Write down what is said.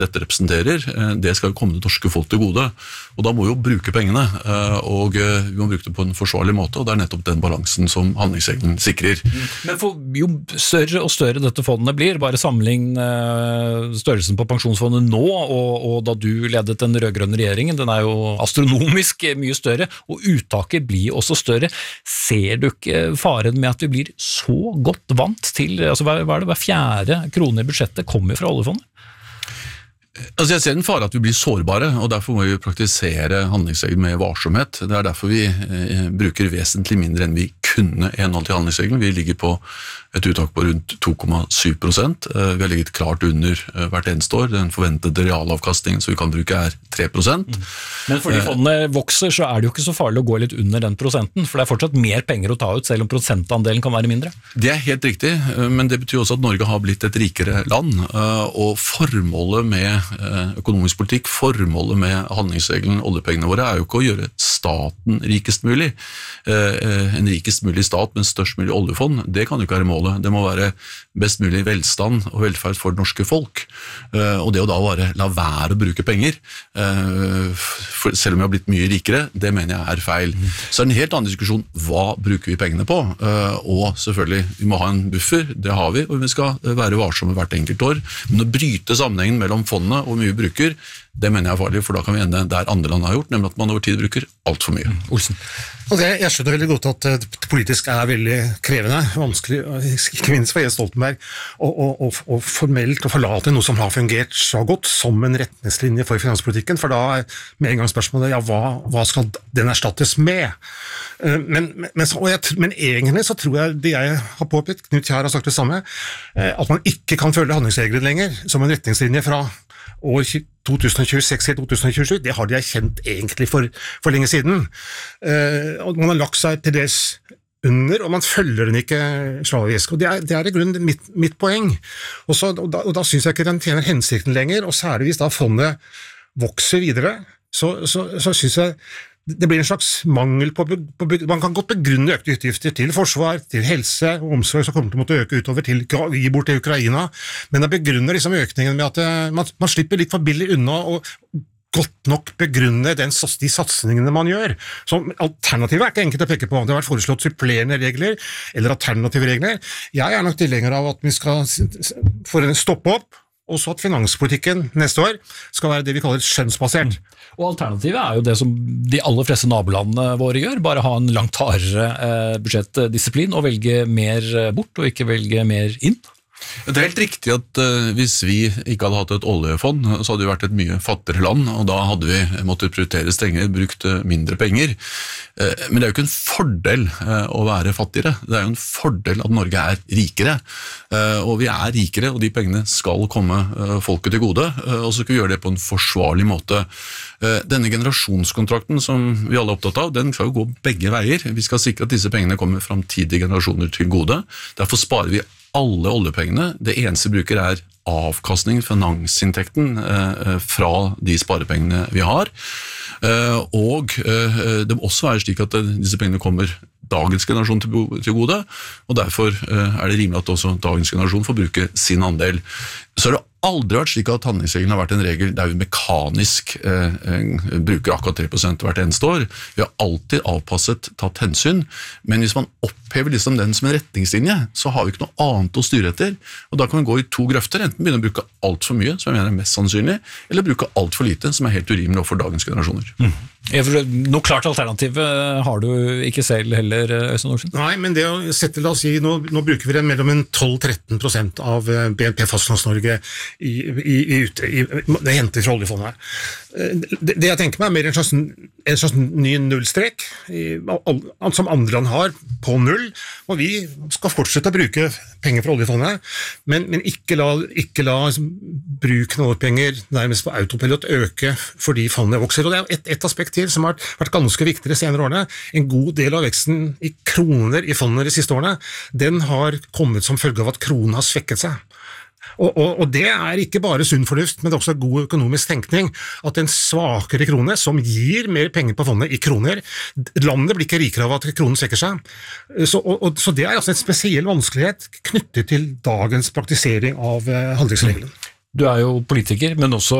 dette representerer, det skal komme det norske folk til gode. Og da må vi jo bruke pengene, og vi må bruke det på en forsvarlig måte, og det nettopp den balansen som handlingsregelen sikrer. Men jo større og større dette fondet blir, bare sammenlign størrelsen på pensjonsfondet nå, og da du ledet den rødgrønne regjeringen, den jo astronomisk mye større, og uttaket blir også større. Ser du ikke faren med at vi blir så godt vant til, altså hva det, hver fjerde krone i budsjettet kommer fra oljefondet? Altså jeg ser den fare at vi blir sårbare, og derfor må vi praktisere handlingsregelen med varsomhet. Det derfor vi bruker vesentlig mindre enn vi kunne i henhold til handlingsregelen. Vi ligger på et uttak på rundt 2,7%. Vi har ligget klart under hvert eneste år. Den forventede realavkastningen som vi kan bruke 3%. Men fordi fondene vokser, så det jo ikke så farlig å gå litt under den prosenten, for det fortsatt mer penger å ta ut, selv om prosentandelen kan være mindre. Det helt riktig, men det betyr også at Norge har blitt et rikere land, og formålet med økonomisk politikk, formålet med handlingsregelen, oljepengene våre, jo ikke å gjøre staten rikest mulig. En rikest mulig stat med størst mulig oljefond, det kan jo ikke være målet. Det må være best mulig velstand og velferd for det norske folk. Og det å da bare la være å bruke penger, selv om vi har blitt mye rikere, det mener jeg feil. Så en helt annen diskusjon, hva bruker vi pengene på? Og selvfølgelig, vi må ha en buffer, det har vi, og vi skal være varsomme hvert enkelt år. Men å bryte sammenhengen mellom fondene og hvor mye vi bruker, det mener jeg farlig, for da kan vi ende der andre land har gjort, nemlig at man over tid bruker alt for mye. Olsen? Altså, jeg skjønner veldig godt at det politisk veldig krevende, vanskelig, ikke minst for Jens Stoltenberg, og formelt å forlate noe som har fungert så godt som en retningslinje for finanspolitikken, for da med en gang spørsmålet, hva skal den erstattes med? Men egentlig så tror jeg det jeg har påpekt, Knut Kjær har sagt det samme, at man ikke kan følge handlingsregler lenger som en retningslinje fra år 2026 til 2027, det har de erkjent egentlig for lenge siden. Og man har lagt seg til dels under, og man følger den ikke slavisk. Og det i grunnen mitt poeng. Og da synes jeg ikke den tjener hensikten lenger, og særlig hvis da fondet vokser videre, så synes jeg det blir en slags mangel på man kan godt begrunne økte utgifter til forsvar, til helse og omsorg som kommer til å måtte øke utover til gi bort til Ukraina, men det begrunner liksom økningen med at man slipper litt for billig unna og godt nok begrunne de satsningene man gjør. Så alternativet ikke enkelt å peke på. Det har vært foreslått supplerende regler eller alternative regler. Jeg nok tilhenger av at vi skal stoppe opp, og så at finanspolitikken neste år skal være det vi kaller skjønnsbasert. Og alternativet jo det som de aller fleste nabolandene våre gjør, bare ha en langt hardere budsjettdisiplin og velge mer bort og ikke velge mer inn. Det helt riktig at hvis vi ikke hadde hatt et oljefond, så hadde vi vært et mye fattigere land, og da hadde vi måttet prioritere strengere, brukt mindre penger. Men det jo ikke en fordel å være fattigere. Det jo en fordel at Norge rikere. Og vi rikere, og de pengene skal komme folket til gode, og så skal vi gjøre det på en forsvarlig måte. Denne generasjonskontrakten som vi alle opptatt av, den skal jo gå begge veier. Vi skal sikre at disse pengene kommer fremtidige generasjoner til gode. Derfor sparer vi alle oljepengene. Det eneste vi bruker avkastning, finansinntekten fra de sparepengene vi har. Og det må også være slik at disse pengene kommer dagens generasjon til gode, og derfor det rimelig at også dagens generasjon får bruke sin andel. Så det aldri vært slik at handlingsregelen har vært en regel der vi mekanisk bruker akkurat 3% hvert eneste år. Vi har alltid avpasset, tatt hensyn, men hvis man opphever liksom den som en retningslinje, så har vi ikke noe annet å styre etter, og da kan vi gå i to grøfter, enten begynne å bruke alt for mye, som jeg mener mest sannsynlig, eller bruke alt for lite, som helt urimelig for dagens generasjoner. Noe klart alternativ har du ikke selv heller, Øystein Olsen? Nei, men det å sette, la oss si, nå bruker vi mellom 12-13% av BNP Fastlands-Norge det henter fra oljefondet her. Det jeg tenker meg mer en slags ny nullstrek som andre land har på null, og vi skal fortsette å bruke penger fra oljefondet, men ikke la bruken av penger nærmest på autopilot øke fordi fondet vokser. Og det et aspekt til som har vært ganske viktig de senere årene. En god del av veksten i kroner i fondet de siste årene, den har kommet som følge av at kronen har svekket seg. Og det ikke bare sunn fornuft, men det også god økonomisk tenkning, at en svakere krone som gir mer penger på fondet i kroner, landet blir ikke rikere av at kronen svekker seg. Så det altså en spesiell vanskelighet knyttet til dagens praktisering av handlingsregelen. Du er jo politiker, men også